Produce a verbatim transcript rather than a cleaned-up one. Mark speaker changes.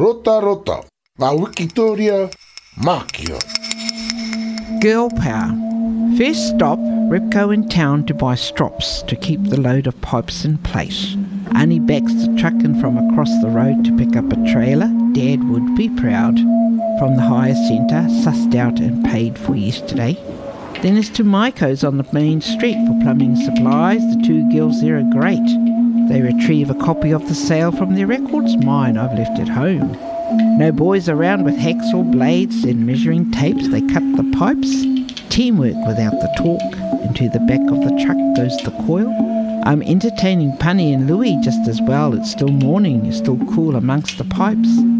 Speaker 1: Rota rota, ngā Wikitoria, Makio.
Speaker 2: Girl power. First stop, Repco in town to buy strops to keep the load of pipes in place. Annie backs the truck in from across the road to pick up a trailer. Dad would be proud. From the hire centre, sussed out and paid for yesterday. Then it's to Maiko's on the main street for plumbing supplies. The two girls there are great. They retrieve a copy of the sale from their records. Mine, I've left at home. No boys around with hacksaw blades and measuring tapes. They cut the pipes. Teamwork without the talk. Into the back of the truck goes the coil. I'm entertaining Punny and Louie just as well. It's still morning. It's still cool amongst the pipes.